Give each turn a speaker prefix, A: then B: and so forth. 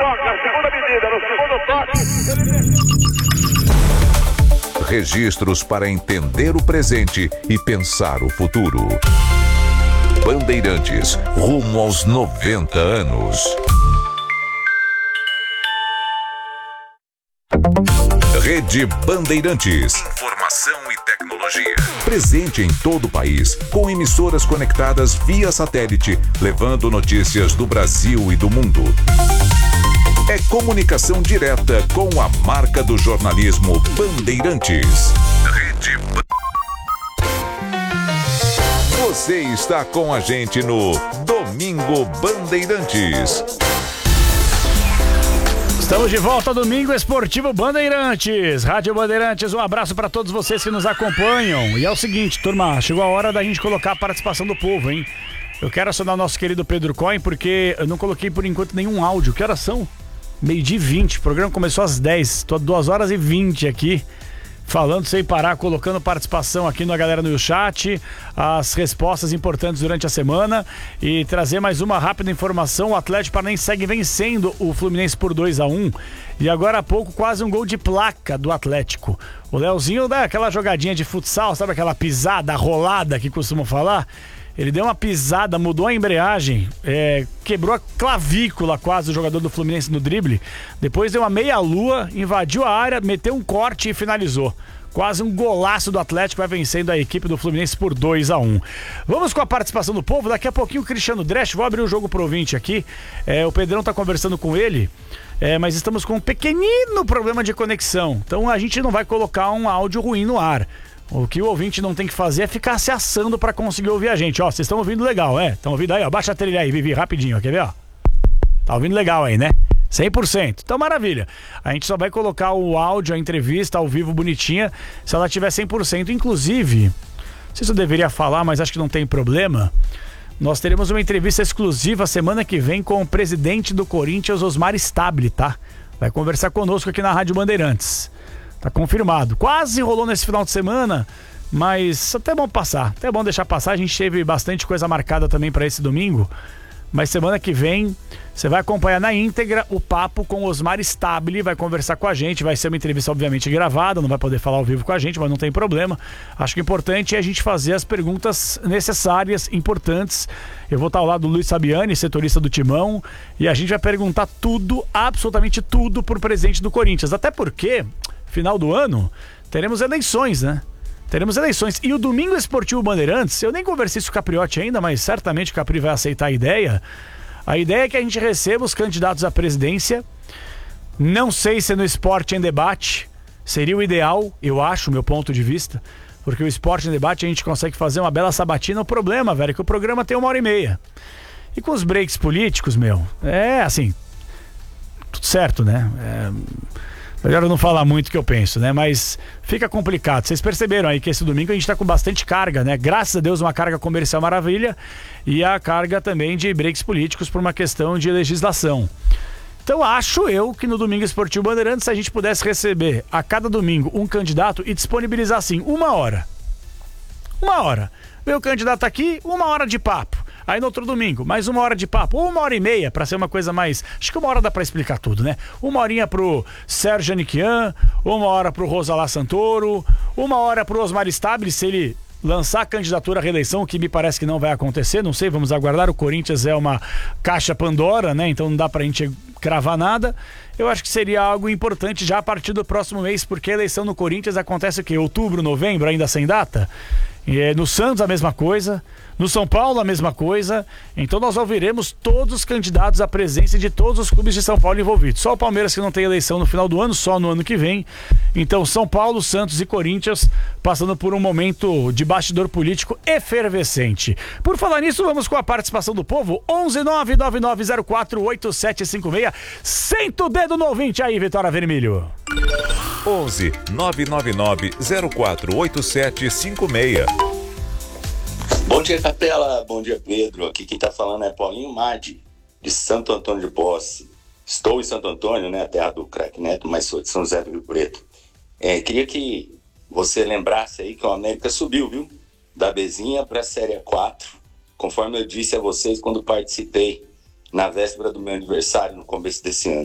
A: toca, segunda medida, no segundo toque.
B: Registros para entender o presente e pensar o futuro. Bandeirantes, rumo aos 90 anos. Rede Bandeirantes. Informação e tecnologia. Presente em todo o país, com emissoras conectadas via satélite, levando notícias do Brasil e do mundo. É comunicação direta com a marca do jornalismo Bandeirantes. Rede Você está com a gente no Domingo Bandeirantes.
C: Estamos de volta ao Domingo Esportivo Bandeirantes. Rádio Bandeirantes, um abraço para todos vocês que nos acompanham. E é o seguinte, turma, chegou a hora da gente colocar a participação do povo, hein? Eu quero acionar o nosso querido Pedro Cohen, porque eu não coloquei por enquanto nenhum áudio. Que horas são? 12h20. O programa começou às 10. Estou 2h20 aqui, falando sem parar, colocando participação aqui na galera no chat, as respostas importantes durante a semana e trazer mais uma rápida informação. O Atlético Paranaense segue vencendo o Fluminense por 2-1 e agora há pouco quase um gol de placa do Atlético. O Leozinho dá aquela jogadinha de futsal, sabe aquela pisada, rolada que costumam falar? Ele deu uma pisada, mudou a embreagem, quebrou a clavícula quase do jogador do Fluminense no drible. Depois deu uma meia-lua, invadiu a área, meteu um corte e finalizou. Quase um golaço do Atlético, vai vencendo a equipe do Fluminense por 2-1. Vamos com a participação do povo. Daqui a pouquinho o Cristiano Dresch, vou abrir o jogo pro ouvinte aqui. O Pedrão tá conversando com ele, mas estamos com um pequenino problema de conexão. Então a gente não vai colocar um áudio ruim no ar. O que o ouvinte não tem que fazer é ficar se assando pra conseguir ouvir a gente. Ó, vocês estão ouvindo legal, Estão ouvindo aí, ó. Baixa a trilha aí, Vivi, rapidinho, ó. Quer ver, ó? Tá ouvindo legal aí, né? 100%. Então, maravilha. A gente só vai colocar o áudio, a entrevista ao vivo bonitinha, se ela tiver 100%. Inclusive, não sei se eu deveria falar, mas acho que não tem problema. Nós teremos uma entrevista exclusiva semana que vem com o presidente do Corinthians, Osmar Stabile, tá? Vai conversar conosco aqui na Rádio Bandeirantes. Tá confirmado. Quase rolou nesse final de semana, mas até bom passar. Até bom deixar passar. A gente teve bastante coisa marcada também para esse domingo. Mas semana que vem você vai acompanhar na íntegra o papo com Osmar Stabile, vai conversar com a gente, vai ser uma entrevista obviamente gravada, não vai poder falar ao vivo com a gente, mas não tem problema. Acho que o importante é a gente fazer as perguntas necessárias, importantes. Eu vou estar ao lado do Luiz Sabiani, setorista do Timão, e a gente vai perguntar tudo, absolutamente tudo, pro presidente do Corinthians. Até porque, final do ano, teremos eleições, né? Teremos eleições. E o Domingo Esportivo Bandeirantes, eu nem conversei isso com o Capriotti ainda, mas certamente o Capri vai aceitar a ideia. A ideia é que a gente receba os candidatos à presidência. Não sei se no Esporte em Debate seria o ideal, eu acho, meu ponto de vista. Porque o Esporte em Debate a gente consegue fazer uma bela sabatina. O problema, velho, é que o programa tem 1h30. E com os breaks políticos, assim, tudo certo, né? Melhor eu não falar muito o que eu penso, né? Mas fica complicado. Vocês perceberam aí que esse domingo a gente tá com bastante carga, né? Graças a Deus, uma carga comercial maravilha e a carga também de breaks políticos por uma questão de legislação. Então acho eu que no Domingo Esportivo Bandeirantes, se a gente pudesse receber a cada domingo um candidato e disponibilizar assim, 1 hora. 1 hora. Meu candidato aqui, 1 hora de papo. Aí no outro domingo, mais 1 hora de papo, ou 1h30, pra ser uma coisa mais... Acho que 1 hora dá pra explicar tudo, né? 1 horinha pro Sérgio Aniquian, 1 hora pro Rosalá Santoro, 1 hora pro Osmar Stabile, se ele lançar a candidatura à reeleição, o que me parece que não vai acontecer, não sei, vamos aguardar. O Corinthians é uma caixa Pandora, né? Então não dá pra gente cravar nada. Eu acho que seria algo importante já a partir do próximo mês, porque a eleição no Corinthians acontece o quê? Outubro, novembro, ainda sem data? No Santos a mesma coisa, no São Paulo a mesma coisa. Então nós ouviremos todos os candidatos à presença de todos os clubes de São Paulo envolvidos. Só o Palmeiras que não tem eleição no final do ano, só no ano que vem. Então São Paulo, Santos e Corinthians passando por um momento de bastidor político efervescente. Por falar nisso, vamos com a participação do povo. 11999048756. Senta o dedo no ouvinte aí, Vitória Vermelho.
B: 11-999-048756.
D: Bom dia, Capela. Bom dia, Pedro. Aqui quem tá falando é Paulinho Madi, de Santo Antônio de Posse. Estou em Santo Antônio, né, a terra do craque Neto, mas sou de São José do Rio Preto. Queria que você lembrasse aí que o América subiu, viu? Da Bezinha para a Série 4, conforme eu disse a vocês quando participei na véspera do meu aniversário, no começo desse ano.